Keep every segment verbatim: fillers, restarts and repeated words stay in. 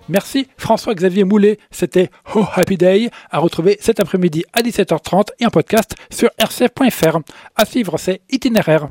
Merci François-Xavier Moulet. C'était Oh Happy Day, à retrouver cet après-midi à dix-sept heures trente et en podcast sur r c f point f r. À suivre, c'est Itinéraire.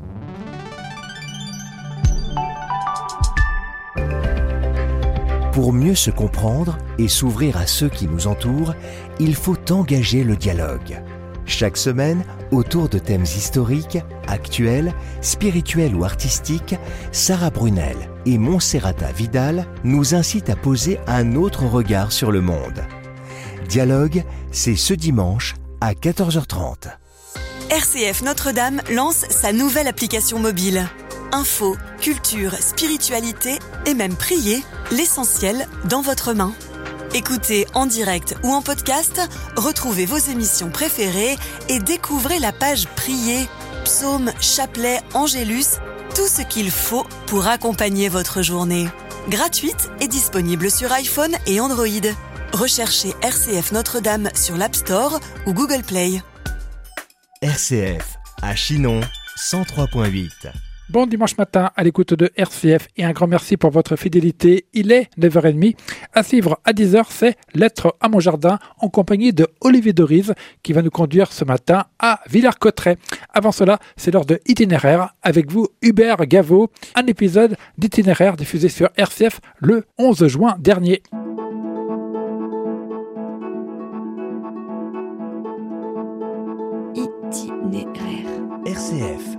Pour mieux se comprendre et s'ouvrir à ceux qui nous entourent, il faut engager le dialogue. Chaque semaine, autour de thèmes historiques, actuels, spirituels ou artistiques, Sarah Brunel et Monserrata Vidal nous incitent à poser un autre regard sur le monde. Dialogue, c'est ce dimanche à quatorze heures trente. R C F Notre-Dame lance sa nouvelle application mobile. Info, culture, spiritualité et même prier, l'essentiel dans votre main. Écoutez en direct ou en podcast, retrouvez vos émissions préférées et découvrez la page Prier, psaumes, chapelets, angélus, tout ce qu'il faut pour accompagner votre journée. Gratuite et disponible sur iPhone et Android. Recherchez R C F Notre-Dame sur l'App Store ou Google Play. R C F, à Chinon, cent trois virgule huit. Bon dimanche matin à l'écoute de R C F et un grand merci pour votre fidélité. Il est neuf heures trente. À suivre à dix heures, c'est Lettres à mon jardin en compagnie de Olivier Doriz qui va nous conduire ce matin à Villers-Cotterêts. Avant cela, c'est l'heure de Itinéraire avec vous Hubert Gaveau, un épisode d'Itinéraire diffusé sur R C F le onze juin dernier. Itinéraire. R C F.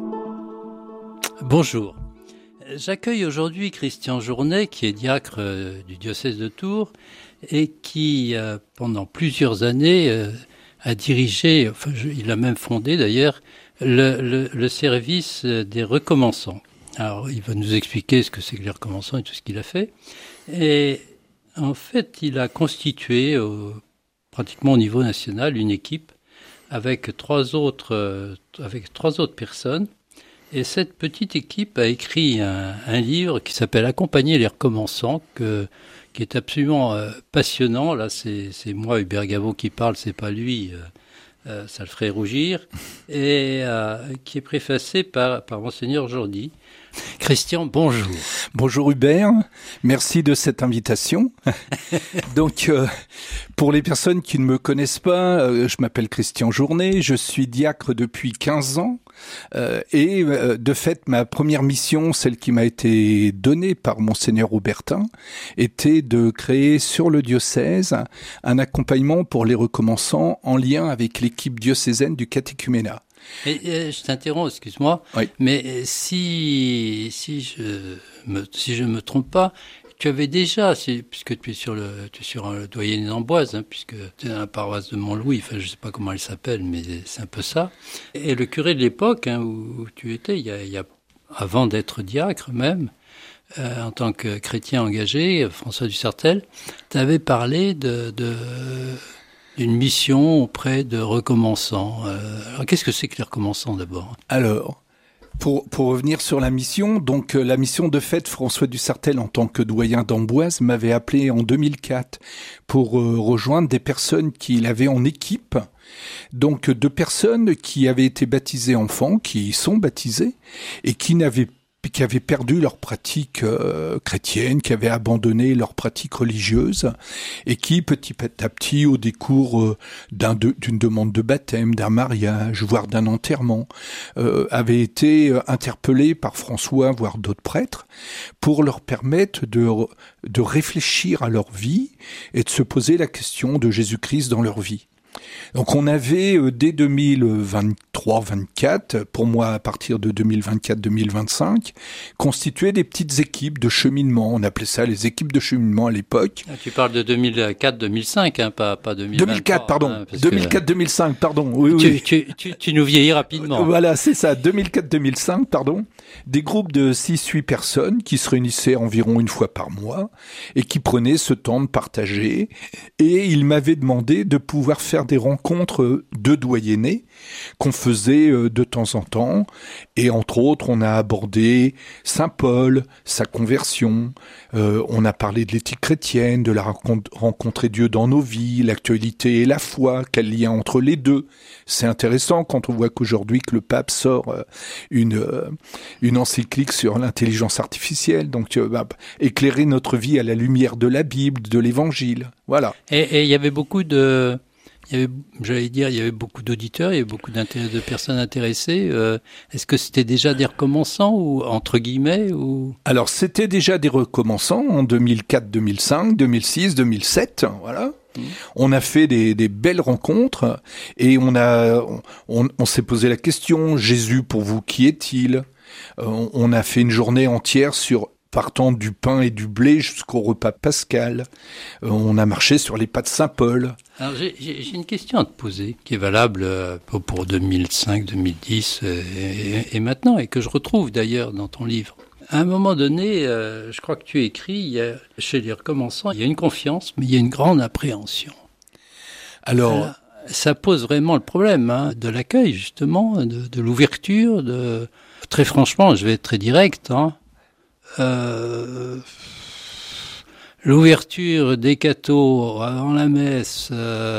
Bonjour. J'accueille aujourd'hui Christian Journet, qui est diacre euh, du diocèse de Tours et qui, euh, pendant plusieurs années, euh, a dirigé, enfin, je, il a même fondé d'ailleurs, le, le, le service des recommençants. Alors, il va nous expliquer ce que c'est que les recommençants et tout ce qu'il a fait. Et en fait, il a constitué, au, pratiquement au niveau national, une équipe avec trois autres, euh, avec trois autres personnes. Et cette petite équipe a écrit un, un livre qui s'appelle « Accompagner les recommençants », que, qui est absolument euh, passionnant. Là, c'est, c'est moi, Hubert Gaveau, qui parle, c'est pas lui, euh, euh, ça le ferait rougir, et euh, qui est préfacé par, par Monseigneur Jourdi. Christian, bonjour. Bonjour Hubert, merci de cette invitation. Donc, euh, pour les personnes qui ne me connaissent pas, euh, je m'appelle Christian Journet, je suis diacre depuis quinze ans. Euh, et euh, de fait, ma première mission, celle qui m'a été donnée par Monseigneur Aubertin, était de créer sur le diocèse un accompagnement pour les recommençants en lien avec l'équipe diocésaine du catéchuménat. Et, et, je t'interromps, excuse-moi, oui. Mais si si je me si je me trompe pas, tu avais déjà, si, puisque tu es sur le tu es sur le doyenné d'Amboise, hein, puisque tu es dans la paroisse de Montlouis, enfin je sais pas comment elle s'appelle, mais c'est un peu ça. Et le curé de l'époque, hein, où, où tu étais, il y a, il y a avant d'être diacre même, euh, en tant que chrétien engagé, François Dussartel, t'avais parlé de de d'une mission auprès de recommençants. Euh, alors, qu'est-ce que c'est que les recommençants, d'abord ? Alors, pour, pour revenir sur la mission, donc euh, la mission de fait, François Dussartel, en tant que doyen d'Amboise, m'avait appelé en deux mille quatre pour euh, rejoindre des personnes qu'il avait en équipe. Donc, deux personnes qui avaient été baptisées enfants, qui sont baptisées, et qui n'avaient qui avaient perdu leur pratique euh, chrétienne, qui avaient abandonné leur pratique religieuse, et qui, petit à petit, au décours euh, d'un de, d'une demande de baptême, d'un mariage, voire d'un enterrement, euh, avaient été interpellés par François, voire d'autres prêtres, pour leur permettre de, de réfléchir à leur vie et de se poser la question de Jésus-Christ dans leur vie. Donc on avait euh, dès deux mille vingt-trois vingt-quatre, pour moi à partir de deux mille vingt-quatre deux mille vingt-cinq, constitué des petites équipes de cheminement. On appelait ça les équipes de cheminement à l'époque. Ah, tu parles de deux mille quatre deux mille cinq, hein, pas, pas deux mille vingt-trois. deux mille quatre, pardon. Hein, deux mille quatre deux mille cinq, pardon. Oui, tu, oui. Tu, tu, tu nous vieillis rapidement. Voilà, c'est ça. deux mille quatre deux mille cinq, pardon. Des groupes de six huit personnes qui se réunissaient environ une fois par mois et qui prenaient ce temps de partager. Et ils m'avaient demandé de pouvoir faire des rencontres de doyennés qu'on faisait de temps en temps. Et entre autres, on a abordé Saint Paul, sa conversion. Euh, on a parlé de l'éthique chrétienne, de la rencontre, rencontrer Dieu dans nos vies, l'actualité et la foi, quel lien entre les deux. C'est intéressant quand on voit qu'aujourd'hui que le pape sort une, une encyclique sur l'intelligence artificielle. Donc, euh, bah, éclairer notre vie à la lumière de la Bible, de l'Évangile. Voilà. Et il y avait beaucoup de... Il y avait, j'allais dire, il y avait beaucoup d'auditeurs, il y avait beaucoup de personnes intéressées. Euh, est-ce que c'était déjà des recommençants ou entre guillemets ou... Alors, c'était déjà des recommençants en deux mille quatre, deux mille cinq, deux mille six, deux mille sept, voilà. Mmh. On a fait des, des belles rencontres et on a, on, on s'est posé la question, Jésus pour vous, qui est-il? euh, on, on a fait une journée entière sur partant du pain et du blé jusqu'au repas pascal. Euh, on a marché sur les pas de Saint Paul. Alors j'ai, j'ai, j'ai une question à te poser qui est valable pour deux mille cinq, deux mille dix et, et maintenant, et que je retrouve d'ailleurs dans ton livre. À un moment donné, euh, je crois que tu écris, il y a, chez les recommençants, il y a une confiance, mais il y a une grande appréhension. Alors, Alors ça pose vraiment le problème hein, de l'accueil, justement, de, de l'ouverture. De... Très franchement, je vais être très direct, hein. Euh, l'ouverture des cathos avant la messe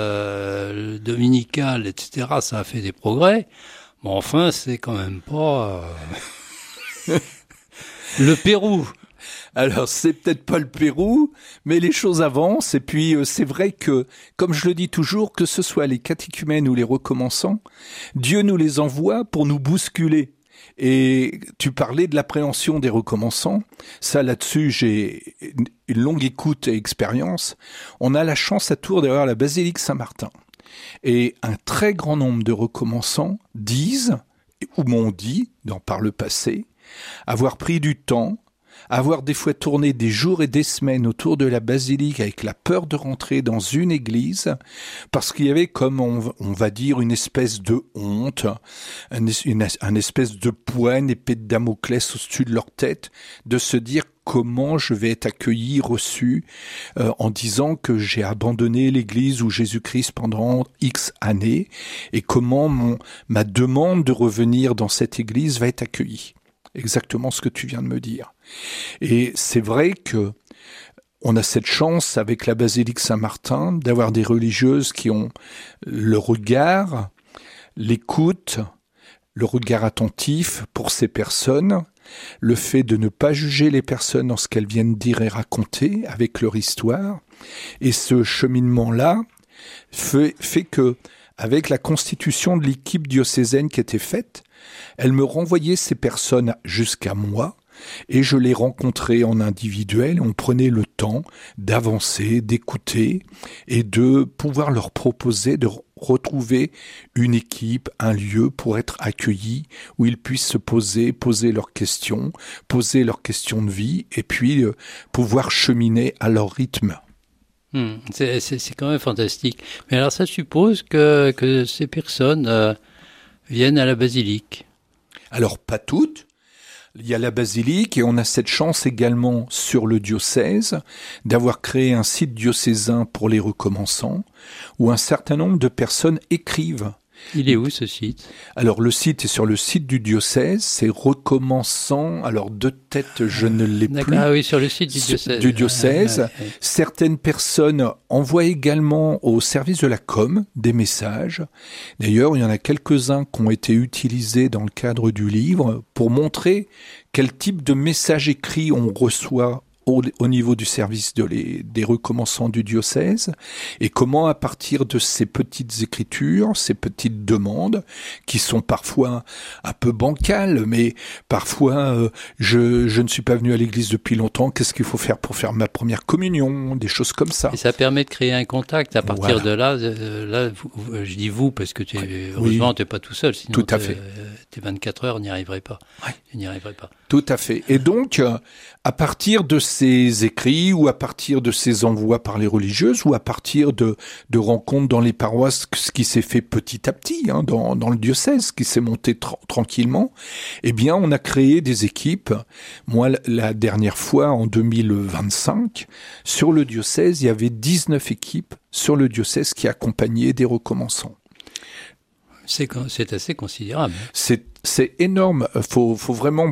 euh, dominicale, et cetera, ça a fait des progrès. Mais enfin, c'est quand même pas euh... le Pérou. Alors, c'est peut-être pas le Pérou, mais les choses avancent. Et puis, euh, c'est vrai que, comme je le dis toujours, que ce soit les catéchumènes ou les recommençants, Dieu nous les envoie pour nous bousculer. Et tu parlais de l'appréhension des recommençants. Ça, là-dessus, j'ai une longue écoute et expérience. On a la chance à Tours d'avoir la basilique Saint-Martin. Et un très grand nombre de recommençants disent, ou m'ont dit, dans, par le passé, avoir pris du temps, avoir des fois tourné des jours et des semaines autour de la basilique avec la peur de rentrer dans une église, parce qu'il y avait comme, on, on va dire, une espèce de honte, un, une, un espèce de poids, une épée de Damoclès au-dessus de leur tête, de se dire comment je vais être accueilli, reçu, euh, en disant que j'ai abandonné l'église ou Jésus-Christ pendant X années, et comment mon, ma demande de revenir dans cette église va être accueillie. Exactement ce que tu viens de me dire. Et c'est vrai que on a cette chance avec la basilique Saint-Martin d'avoir des religieuses qui ont le regard, l'écoute, le regard attentif pour ces personnes, le fait de ne pas juger les personnes dans ce qu'elles viennent dire et raconter avec leur histoire. Et ce cheminement-là fait, fait que, avec la constitution de l'équipe diocésaine qui était faite, elle me renvoyait ces personnes jusqu'à moi et je les rencontrais en individuel. On prenait le temps d'avancer, d'écouter et de pouvoir leur proposer de retrouver une équipe, un lieu pour être accueillis où ils puissent se poser, poser leurs questions, poser leurs questions de vie et puis euh, pouvoir cheminer à leur rythme. Mmh, c'est, c'est, c'est quand même fantastique. Mais alors ça suppose que, que ces personnes euh, viennent à la basilique. Alors pas toutes. Il y a la basilique et on a cette chance également sur le diocèse d'avoir créé un site diocésain pour les recommençants où un certain nombre de personnes écrivent. Il est où ce site ? Alors le site est sur le site du diocèse, c'est recommençant, alors de tête je ne l'ai D'accord. plus. Ah oui, sur le site du diocèse. Du diocèse. Ah, ah, ah. Certaines personnes envoient également au service de la com des messages. D'ailleurs, il y en a quelques-uns qui ont été utilisés dans le cadre du livre pour montrer quel type de message écrit on reçoit Au, au niveau du service de les, des recommençants du diocèse et comment à partir de ces petites écritures, ces petites demandes qui sont parfois un peu bancales, mais parfois euh, je, je ne suis pas venu à l'église depuis longtemps, qu'est-ce qu'il faut faire pour faire ma première communion, des choses comme ça. Et ça permet de créer un contact à partir Voilà. de là, euh, là vous, vous, je dis vous parce que tu Oui. heureusement tu n'es pas tout seul, sinon Tout à fait. Euh, tes vingt-quatre heures n'y arriveraient pas. Ouais. Tu n'y arriverais pas. Tout à fait. Et donc, euh, à partir de ces écrits ou à partir de ces envois par les religieuses ou à partir de, de rencontres dans les paroisses, ce qui s'est fait petit à petit hein, dans, dans le diocèse, qui s'est monté tra- tranquillement, eh bien, on a créé des équipes. Moi, la, la dernière fois, en deux mille vingt-cinq, sur le diocèse, il y avait dix-neuf équipes sur le diocèse qui accompagnaient des recommençants. C'est, c'est assez considérable. C'est, c'est énorme. Faut, faut vraiment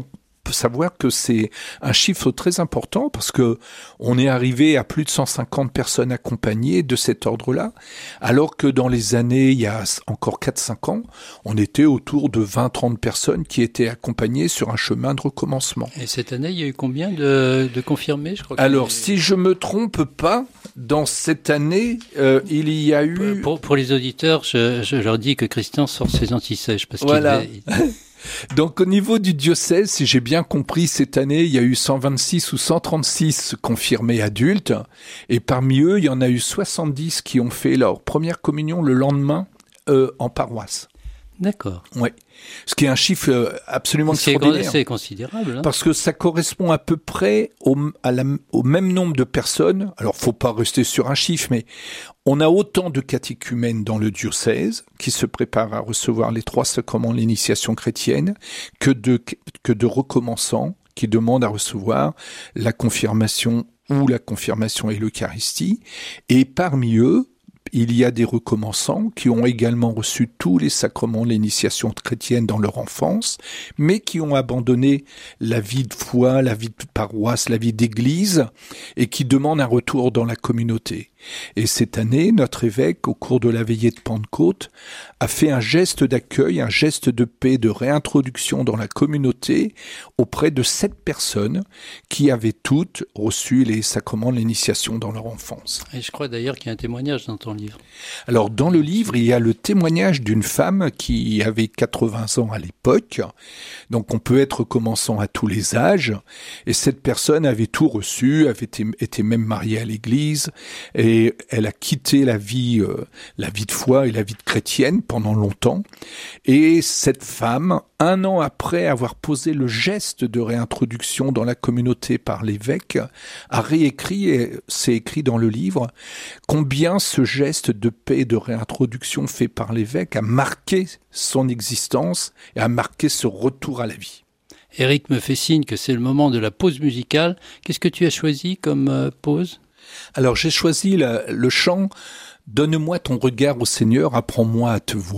faut savoir que c'est un chiffre très important parce que on est arrivé à plus de cent cinquante personnes accompagnées de cet ordre-là, alors que dans les années, il y a encore quatre cinq ans, on était autour de vingt à trente personnes qui étaient accompagnées sur un chemin de recommencement. Et cette année, il y a eu combien de, de confirmés, je crois que Alors, les... si je me trompe pas, dans cette année, euh, il y a eu... Pour, pour les auditeurs, je, je leur dis que Christian sort ses antisèches parce Voilà. qu'il devait... Donc au niveau du diocèse, si j'ai bien compris, cette année, il y a eu cent vingt-six ou cent trente-six confirmés adultes, et parmi eux, il y en a eu soixante-dix qui ont fait leur première communion le lendemain euh, en paroisse. D'accord. Oui, ce qui est un chiffre absolument c'est extraordinaire. C'est considérable. Hein. Parce que ça correspond à peu près au, à la, au même nombre de personnes. Alors, faut pas rester sur un chiffre, mais on a autant de catéchumènes dans le diocèse qui se préparent à recevoir les trois sacrements de l'initiation chrétienne que de, que de recommençants qui demandent à recevoir la confirmation ou la confirmation et l'Eucharistie. Et parmi eux, il y a des recommençants qui ont également reçu tous les sacrements de l'initiation chrétienne dans leur enfance, mais qui ont abandonné la vie de foi, la vie de paroisse, la vie d'église, et qui demandent un retour dans la communauté. Et cette année, notre évêque, au cours de la veillée de Pentecôte, a fait un geste d'accueil, un geste de paix, de réintroduction dans la communauté auprès de sept personnes qui avaient toutes reçu les sacrements de l'initiation dans leur enfance. Et je crois d'ailleurs qu'il y a un témoignage dans ton livre. Alors, dans le livre, il y a le témoignage d'une femme qui avait quatre-vingts ans à l'époque. Donc, on peut être commençant à tous les âges. Et cette personne avait tout reçu, avait été, été même mariée à l'église. Et elle a quitté la vie, euh, la vie de foi et la vie de chrétienne pendant longtemps. Et cette femme, un an après avoir posé le geste de réintroduction dans la communauté par l'évêque, a réécrit, et c'est écrit dans le livre, combien ce geste de paix et de réintroduction fait par l'évêque a marqué son existence et a marqué ce retour à la vie. Eric me fait signe que c'est le moment de la pause musicale. Qu'est-ce que tu as choisi comme euh, pause ? Alors j'ai choisi la, le chant « Donne-moi ton regard au Seigneur, apprends-moi à te voir ».